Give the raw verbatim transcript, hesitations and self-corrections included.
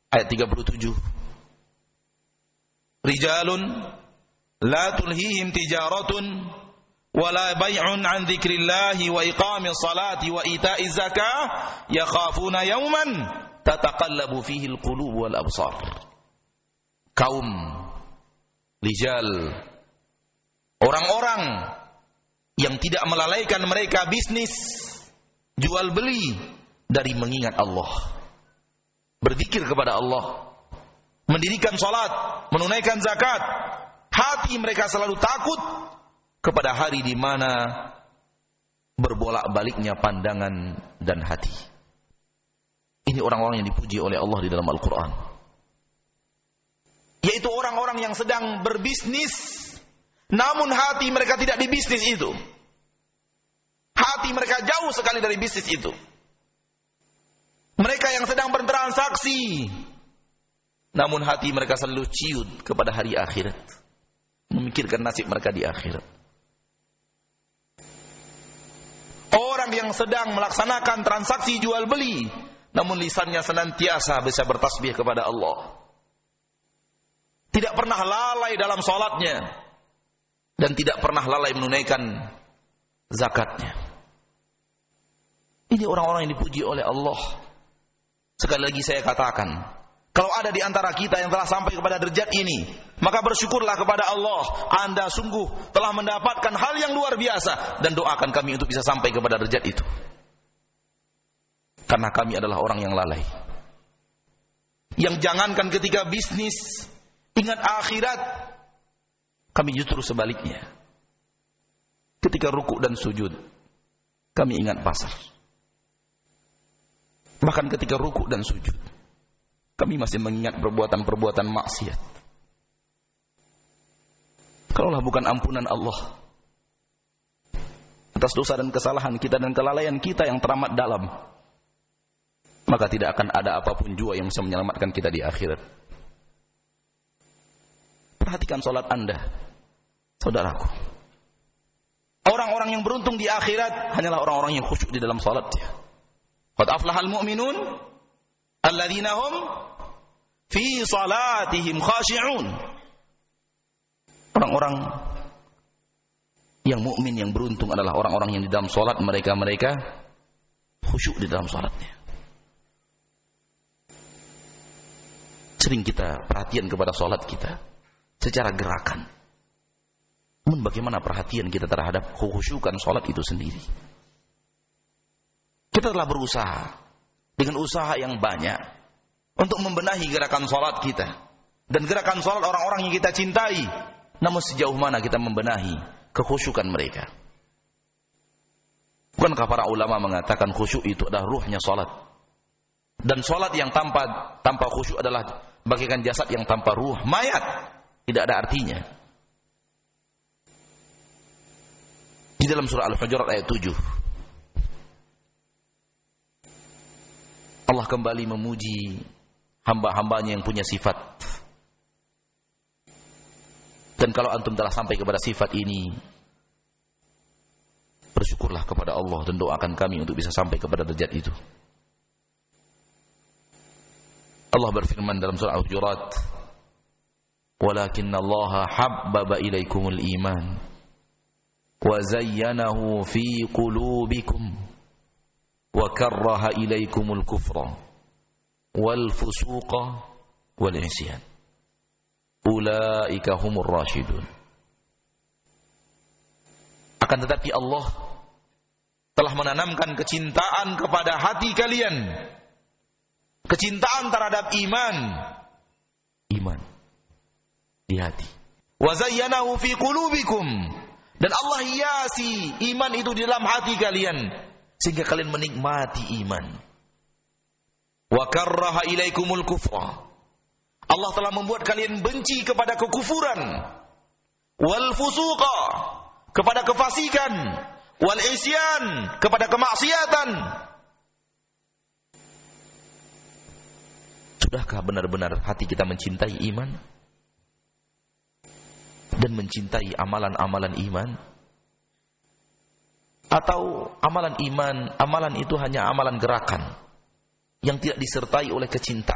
ayat tiga puluh tujuh. Rijalun la tulhihim tijaratun wala bai'un an dzikrillahi wa iqamis salati wa ita'iz zakah yakhafuna yawman tataqallabu fihi alqulub wal absar. Kaum rijal, orang-orang yang tidak melalaikan mereka bisnis jual beli dari mengingat Allah, berzikir kepada Allah, mendirikan salat, menunaikan zakat. Hati mereka selalu takut kepada hari di mana berbolak-baliknya pandangan dan hati. Ini orang-orang yang dipuji oleh Allah di dalam Al-Quran, yaitu orang-orang yang sedang berbisnis, namun hati mereka tidak di bisnis itu. Hati mereka jauh sekali dari bisnis itu. Mereka yang sedang bertransaksi, namun hati mereka selalu ciut kepada hari akhirat, memikirkan nasib mereka di akhirat. Orang yang sedang melaksanakan transaksi jual beli, namun lisannya senantiasa bisa bertasbih kepada Allah, tidak pernah lalai dalam salatnya, dan tidak pernah lalai menunaikan zakatnya. Ini orang-orang yang dipuji oleh Allah. Sekali lagi saya katakan, kalau ada di antara kita yang telah sampai kepada derajat ini, maka bersyukurlah kepada Allah. Anda sungguh telah mendapatkan hal yang luar biasa, dan doakan kami untuk bisa sampai kepada derajat itu. Karena kami adalah orang yang lalai, yang jangankan ketika bisnis ingat akhirat, kami justru sebaliknya. Ketika ruku dan sujud, kami ingat pasar. Bahkan ketika ruku dan sujud, kami masih mengingat perbuatan-perbuatan maksiat. Kalaulah bukan ampunan Allah atas dosa dan kesalahan kita dan kelalaian kita yang teramat dalam, maka tidak akan ada apapun jua yang bisa menyelamatkan kita di akhirat. Perhatikan salat Anda, saudaraku. Orang-orang yang beruntung di akhirat hanyalah orang-orang yang khusyuk di dalam salatnya. Qad aflahal mu'minun alladzina hum fi salatihim khashi'un. Orang-orang yang mukmin yang beruntung adalah orang-orang yang di dalam salat mereka mereka khusyuk di dalam salatnya. Sering kita perhatian kepada salat kita secara gerakan. Namun bagaimana perhatian kita terhadap kekhusyukan salat itu sendiri? Kita telah berusaha dengan usaha yang banyak untuk membenahi gerakan salat kita dan gerakan salat orang-orang yang kita cintai. Namun sejauh mana kita membenahi kekhusyukan mereka? Bukankah para ulama mengatakan khusyuk itu adalah ruhnya salat? Dan salat yang tanpa tanpa khusyuk adalah bagaikan jasad yang tanpa ruh, mayat, tidak ada artinya. Di dalam surah Al-Hujurat ayat tujuh, Allah kembali memuji hamba-hambanya yang punya sifat. Dan kalau antum telah sampai kepada sifat ini, bersyukurlah kepada Allah dan doakan kami untuk bisa sampai kepada derajat itu. Allah berfirman dalam surah Al-Hujurat, "Walakinnallaha habbaba ilaikumul iman wa zayyanahu fi qulubikum wa karraha ilaikumul kufra wal fusuqa wal isyan ulaika humur rasyidun." Akan tetapi Allah telah menanamkan kecintaan kepada hati kalian, kecintaan terhadap iman, iman di hati. Wa zayyanahu fi qulubikum, dan Allah hiasi iman itu di dalam hati kalian sehingga kalian menikmati iman. Wa karraha ilaikumul kufra, Allah telah membuat kalian benci kepada kekufuran, wal fusuqa, kepada kefasikan, wal isyan, kepada kemaksiatan. Sudahkah benar-benar hati kita mencintai iman dan mencintai amalan-amalan iman? Atau amalan iman, amalan itu hanya amalan gerakan yang tidak disertai oleh kecintaan